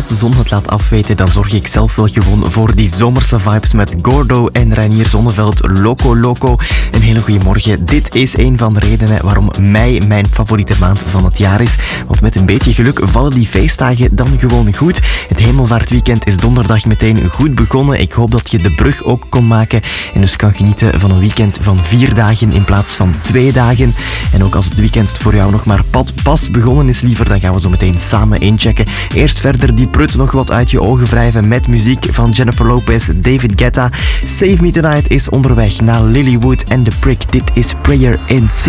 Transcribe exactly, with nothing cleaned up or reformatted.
als de zon het laat afweten, dan zorg ik zelf wel gewoon voor die zomerse vibes met Gordo en Reinier Zonneveld. Loco Loco. Een hele goede morgen. Dit is een van de redenen waarom mei mijn favoriete maand van het jaar is. Want met een beetje geluk vallen die feestdagen dan gewoon goed. Het hemelvaartweekend is donderdag meteen goed begonnen. Ik hoop dat je de brug ook kon maken en dus kan genieten van een weekend van vier dagen in plaats van twee dagen. En ook als het weekend voor jou nog maar pad pas begonnen is, liever, dan gaan we zo meteen samen inchecken. Eerst verder die prut nog wat uit je ogen wrijven met muziek van Jennifer Lopez, David Guetta. Save Me Tonight is onderweg naar Lilywood en The Prick. Dit is Prayer in C.